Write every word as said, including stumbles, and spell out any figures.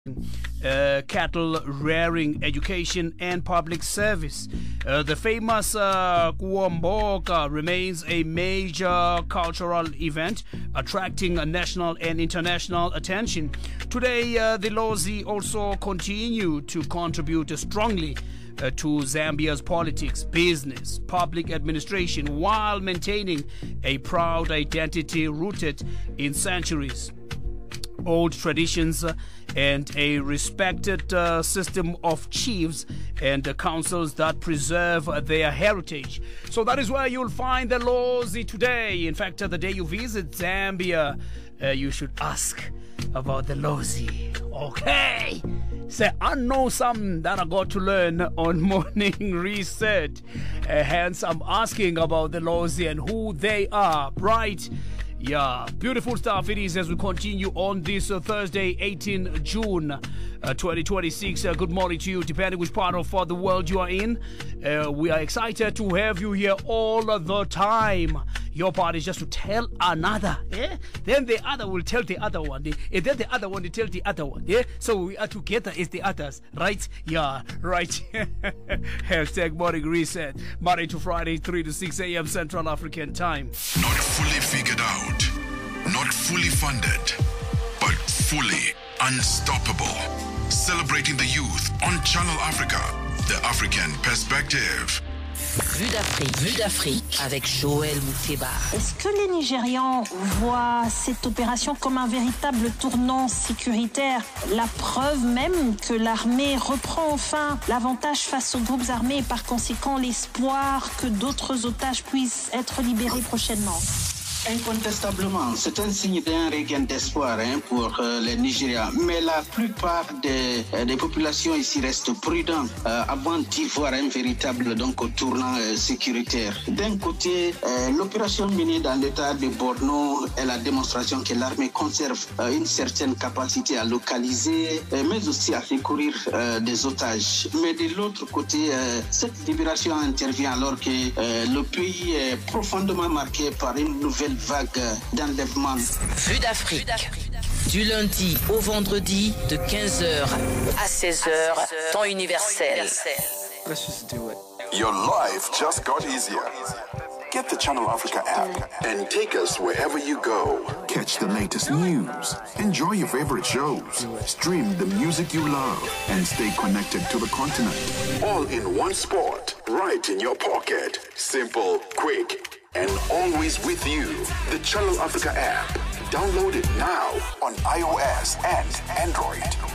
Uh, cattle rearing, education, and public service. Uh, the famous uh, Kuomboka remains a major cultural event, attracting a national and international attention. Today, uh, the Lozi also continue to contribute strongly Uh, to Zambia's politics, business, public administration, while maintaining a proud identity rooted in centuries old traditions uh, and a respected uh, system of chiefs and uh, councils that preserve uh, their heritage. So that is where you'll find the Lozi today. In fact, uh, the day you visit Zambia, uh, you should ask about the Lozi. Okay. Say, I know something that I got to learn on Morning Reset. Uh, hence, I'm asking about the Lozi and who they are, right? Yeah, beautiful stuff it is as we continue on this uh, Thursday, eighteenth June uh, twenty twenty-six. Uh, good morning to you, depending which part of uh, the world you are in. Uh, we are excited to have you here all the time. Your part is just to tell another, eh? Then the other will tell the other one, eh? And then the other one will tell the other one, yeah? So we are together as the others, right? Yeah, right. Hashtag Morning Reset, Monday to Friday, three to six a.m. Central African Time. Not fully figured out, not fully funded, but fully unstoppable. Celebrating the youth on Channel Africa, the African perspective. Vue d'Afrique, Vue d'Afrique avec Joël Moukeba. Est-ce que les Nigérians voient cette opération comme un véritable tournant sécuritaire? La preuve même que l'armée reprend enfin l'avantage face aux groupes armés et par conséquent l'espoir que d'autres otages puissent être libérés prochainement. Incontestablement, c'est un signe d'un regain d'espoir hein, pour euh, les Nigériens. Mais la plupart des, euh, des populations ici restent prudentes euh, avant d'y voir un véritable donc, tournant euh, sécuritaire. D'un côté, euh, l'opération menée dans l'état de Borno est la démonstration que l'armée conserve euh, une certaine capacité à localiser, euh, mais aussi à secourir euh, des otages. Mais de l'autre côté, euh, cette libération intervient alors que euh, le pays est profondément marqué par une nouvelle vague d'enlèvement. Vue d'Afrique. Du lundi au vendredi de quinze heures à seize heures, temps universel. Let's just do it. Your life just got easier. Get the Channel Africa app and take us wherever you go. Catch the latest news, enjoy your favorite shows, stream the music you love, and stay connected to the continent. All in one spot, right in your pocket. Simple, quick, and always with you. The Channel Africa app. Download it now on iOS and Android.